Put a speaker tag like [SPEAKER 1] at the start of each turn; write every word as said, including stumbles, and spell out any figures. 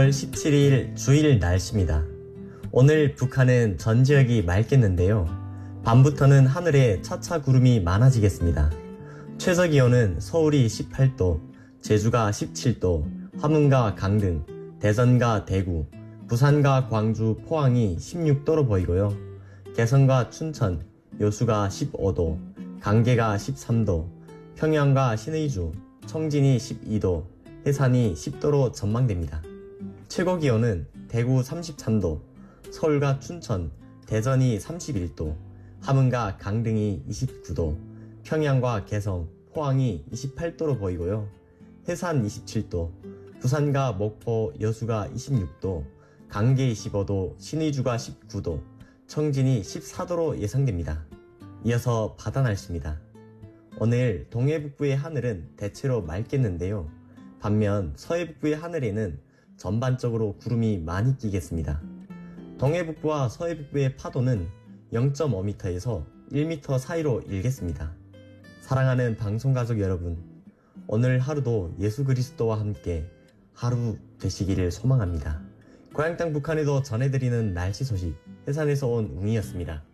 [SPEAKER 1] 오월 십칠일 주일 날씨입니다. 오늘 북한은 전 지역이 맑겠는데요. 밤부터는 하늘에 차차 구름이 많아지겠습니다. 최저기온은 서울이 십팔도, 제주가 십칠도, 화문과 강릉, 대전과 대구, 부산과 광주, 포항이 십육도로 보이고요. 개성과 춘천, 여수가 십오도, 강계가 십삼도, 평양과 신의주, 청진이 십이도, 해산이 십도로 전망됩니다. 최고기온은 대구 삼십삼도, 서울과 춘천, 대전이 삼십일도, 함흥과 강릉이 이십구도, 평양과 개성, 포항이 이십팔도로 보이고요. 해산 이십칠도, 부산과 목포, 여수가 이십육도, 강계 이십오도, 신의주가 십구도, 청진이 십사도로 예상됩니다. 이어서 바다 날씨입니다. 오늘 동해북부의 하늘은 대체로 맑겠는데요. 반면 서해북부의 하늘에는 전반적으로 구름이 많이 끼겠습니다. 동해북부와 서해북부의 파도는 영 점 오 미터에서 일 미터 사이로 일겠습니다. 사랑하는 방송가족 여러분, 오늘 하루도 예수 그리스도와 함께 하루 되시기를 소망합니다. 고향 땅 북한에도 전해드리는 날씨 소식, 해산에서 온 웅이었습니다.